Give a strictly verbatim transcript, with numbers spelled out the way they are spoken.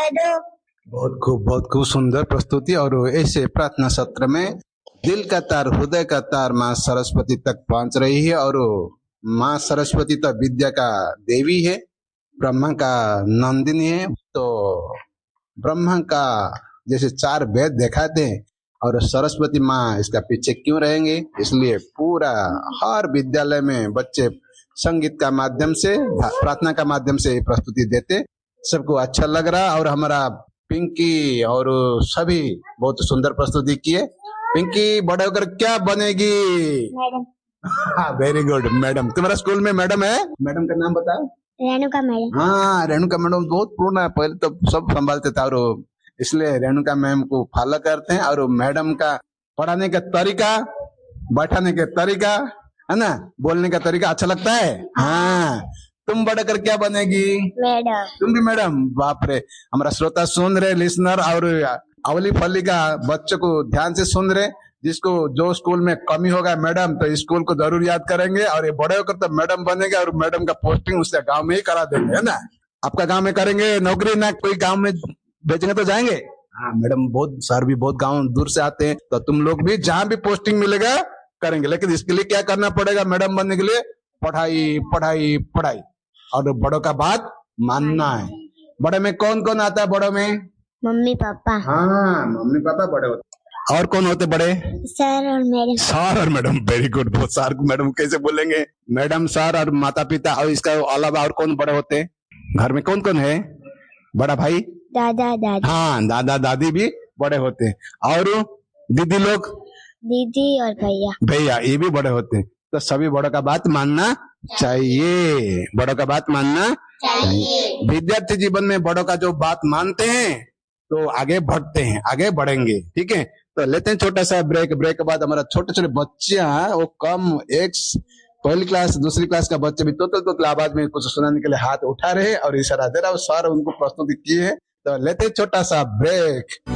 दो। बहुत खूब, बहुत खूब सुंदर प्रस्तुति। और ऐसे प्रार्थना सत्र में दिल का तार, हृदय का तार माँ सरस्वती तक पहुंच रही है। और माँ सरस्वती तो विद्या का देवी है, ब्रह्मा का नंदिनी है। तो ब्रह्मा का जैसे चार वेद दिखाते हैं, और सरस्वती माँ इसका पीछे क्यों रहेंगे। इसलिए पूरा हर विद्यालय में बच्चे संगीत का माध्यम से, प्रार्थना का माध्यम से प्रस्तुति देते। सबको अच्छा लग रहा। और हमारा पिंकी और सभी बहुत सुंदर प्रस्तुति किए। पिंकी बड़े होकर क्या बनेगी? मैडम। हाँ, वेरी गुड मैडम। तुम्हारा स्कूल में मैडम है? मैडम का नाम बताओ। रेणुका मैडम। हाँ, रेणुका मैडम बहुत पूर्ण है, पहले तो सब संभालते थे, और इसलिए रेणुका मैम को फॉलो करते हैं। और मैडम का पढ़ाने का तरीका, बैठाने का तरीका, है ना, बोलने का तरीका अच्छा लगता है। हाँ, तुम बड़ा कर क्या बनेगी? मैडम। तुम भी मैडम? बाप रे, हमारा श्रोता सुन रहे, लिसनर और अवली फली का बच्चों को ध्यान से सुन रहे। जिसको जो स्कूल में कमी होगा मैडम, तो स्कूल को जरूर याद करेंगे, और ये बड़े होकर तो मैडम बनेंगे, और मैडम का पोस्टिंग उससे गांव में ही करा देंगे, है ना। आपका गांव में करेंगे नौकरी, ना कोई गांव में भेजेंगे तो जाएंगे। हाँ मैडम, बहुत सर भी बहुत गांव दूर से आते हैं, तो तुम लोग भी जहां भी पोस्टिंग मिलेगा करेंगे। लेकिन इसके लिए क्या करना पड़ेगा मैडम बनने के लिए? पढ़ाई पढ़ाई पढ़ाई, और बड़ों का बात मानना है। बड़े में कौन कौन आता है? बड़ों में मम्मी पापा। हाँ, मम्मी पापा बड़े होते। और कौन होते बड़े? सर और मैडम। सर और मैडम, वेरी गुड। बहुत सर मैडम कैसे बोलेंगे? मैडम, सर और माता पिता। और इसका अलावा और कौन बड़े होते हैं? घर में कौन कौन है? बड़ा भाई, दादा दादी। हाँ, दादा दादी भी बड़े होते हैं। और दीदी लोग? दीदी और भैया। भैया ये भी बड़े होते हैं। तो सभी बड़ों का बात मानना चाहिए, बड़ों का बात मानना चाहिए। विद्यार्थी जीवन में बड़ों का जो बात मानते हैं तो आगे बढ़ते हैं, आगे बढ़ेंगे। ठीक है, तो लेते हैं छोटा सा ब्रेक। ब्रेक के बाद हमारा छोटे छोटे बच्चे हैं, वो कम एक पहली क्लास दूसरी क्लास का बच्चे भी तोतल तोतल आवाज में कुछ सुनाने के लिए हाथ उठा रहे और इशारा दे रहा, सर उनको प्रस्तुति किए। तो लेते छोटा सा ब्रेक।